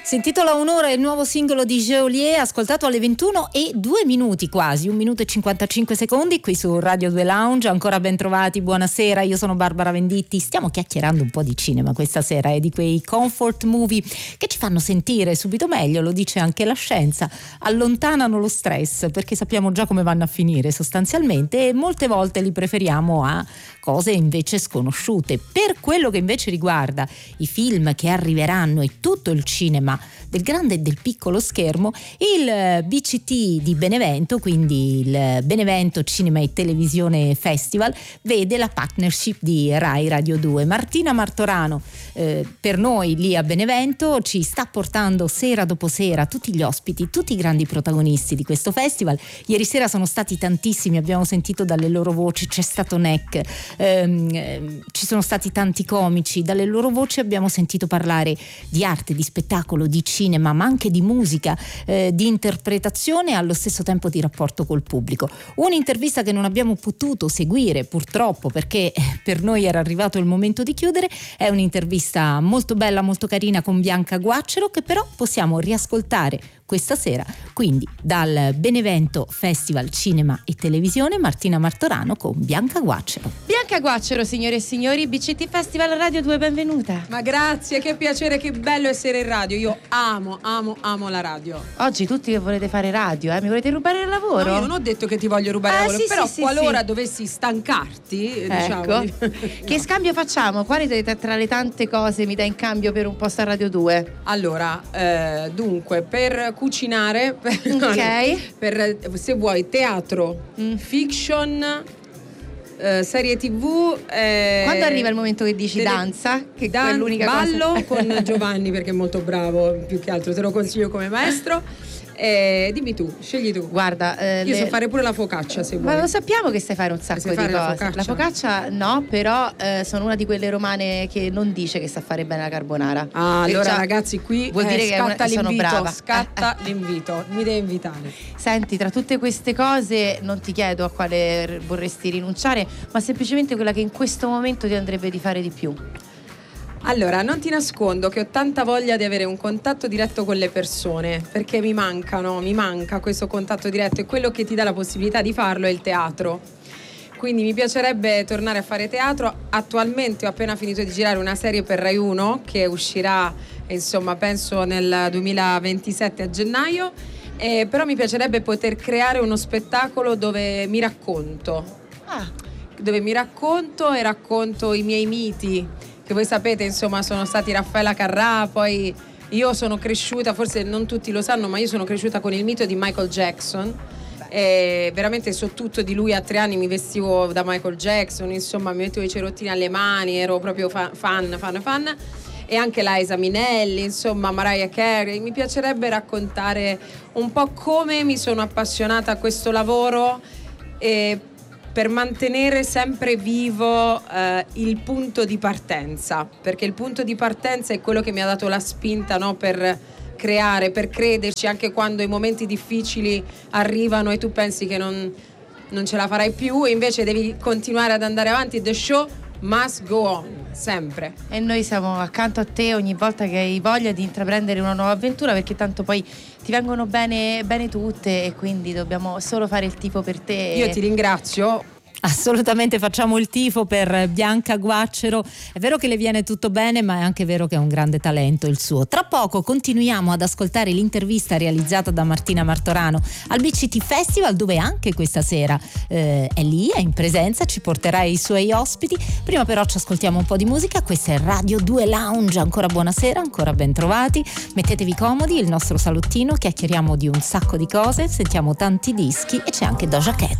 Si intitola Un'ora, è il nuovo singolo di Geolier, ascoltato alle 21:02 quasi, 1 minuto e 55 secondi qui su Radio 2 Lounge. Ancora ben trovati, buonasera, io sono Barbara Venditti. Stiamo chiacchierando un po' di cinema questa sera e di quei comfort movie che ci fanno sentire subito meglio, lo dice anche la scienza, allontanano lo stress perché sappiamo già come vanno a finire sostanzialmente, e molte volte li preferiamo a cose invece sconosciute. Per quello che invece riguarda i film che arriveranno e tutto il cinema del grande e del piccolo schermo, il BCT di Benevento, quindi il Benevento Cinema e Televisione Festival, vede la partnership di Rai Radio 2. Martina Martorano per noi lì a Benevento ci sta portando sera dopo sera tutti gli ospiti, tutti i grandi protagonisti di questo festival. Ieri sera sono stati tantissimi, abbiamo sentito dalle loro voci, c'è stato Neck, ci sono stati tanti comici, dalle loro voci abbiamo sentito parlare di arte, di spettacolo, di cinema, ma anche di musica, di interpretazione e allo stesso tempo di rapporto col pubblico. Un'intervista che non abbiamo potuto seguire purtroppo perché per noi era arrivato il momento di chiudere, è un'intervista molto bella, molto carina con Bianca Guaccero, che però possiamo riascoltare questa sera, quindi dal Benevento Festival Cinema e Televisione, Martina Martorano con Bianca Guaccero. Bianca Guaccero, signore e signori, BCT Festival Radio 2, benvenuta. Ma grazie, che piacere, che bello essere in radio. Io amo la radio. Oggi tutti che volete fare radio, mi volete rubare il lavoro? No, io non ho detto che ti voglio rubare il lavoro, sì, però sì, qualora sì. dovessi stancarti, ecco. Che scambio facciamo? Quale tra le tante cose mi dai in cambio per un posto a Radio 2? Allora, dunque, per cucinare, per se vuoi teatro, fiction, serie TV. Quando arriva il momento che dici danza? Che è l'unica ballo cosa. con Giovanni perché è molto bravo, più che altro te lo consiglio come maestro. Dimmi tu, scegli tu. Guarda, io so fare pure la focaccia se vuoi. Ma lo sappiamo che sai fare un sacco di cose. La focaccia no, però sono una di quelle romane che non dice che sa fare bene la carbonara. Allora ragazzi, qui vuol dire scatta che sono brava. Scatta l'invito, mi devi invitare. Senti, tra tutte queste cose non ti chiedo a quale vorresti rinunciare, ma semplicemente quella che in questo momento ti andrebbe di fare di più. Allora, non ti nascondo che ho tanta voglia di avere un contatto diretto con le persone, perché mi manca questo contatto diretto, e quello che ti dà la possibilità di farlo è il teatro. Quindi mi piacerebbe tornare a fare teatro. Attualmente ho appena finito di girare una serie per Rai 1 che uscirà, insomma, penso nel 2027 a gennaio, però mi piacerebbe poter creare uno spettacolo dove mi racconto. Dove mi racconto e racconto i miei miti, che voi sapete, insomma, sono stati Raffaella Carrà, poi io sono cresciuta, forse non tutti lo sanno, ma io sono cresciuta con il mito di Michael Jackson. E veramente so tutto di lui. A 3 anni mi vestivo da Michael Jackson, insomma, mi mettevo i cerottini alle mani, ero proprio fan. E anche Liza Minnelli, insomma, Mariah Carey. Mi piacerebbe raccontare un po' come mi sono appassionata a questo lavoro per mantenere sempre vivo il punto di partenza, perché il punto di partenza è quello che mi ha dato la spinta, no, per creare, per crederci anche quando i momenti difficili arrivano e tu pensi che non ce la farai più, e invece devi continuare ad andare avanti. The show must go on, sempre. E noi siamo accanto a te ogni volta che hai voglia di intraprendere una nuova avventura, perché tanto poi ti vengono bene tutte, e quindi dobbiamo solo fare il tifo per te. Io ti ringrazio. Assolutamente, facciamo il tifo per Bianca Guaccero. È vero che le viene tutto bene, ma è anche vero che è un grande talento il suo. Tra poco continuiamo ad ascoltare l'intervista realizzata da Martina Martorano al BCT Festival, dove anche questa sera è lì, è in presenza, ci porterà i suoi ospiti. Prima però ci ascoltiamo un po' di musica. Questa è Radio 2 Lounge. Ancora buonasera, ancora ben trovati. Mettetevi comodi, il nostro salottino, chiacchieriamo di un sacco di cose, sentiamo tanti dischi e c'è anche Doja Cat.